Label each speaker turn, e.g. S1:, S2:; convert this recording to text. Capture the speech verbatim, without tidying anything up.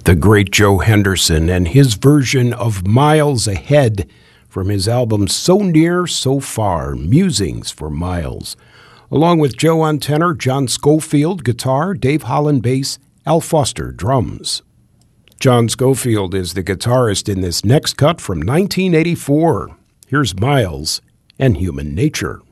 S1: the great Joe Henderson and his version of Miles Ahead from his album So Near, So Far, Musings for Miles. Along with Joe on tenor, John Scofield guitar, Dave Holland bass, Al Foster drums. John Scofield is the guitarist in this next cut from nineteen eighty-four. Here's Miles and Human Nature.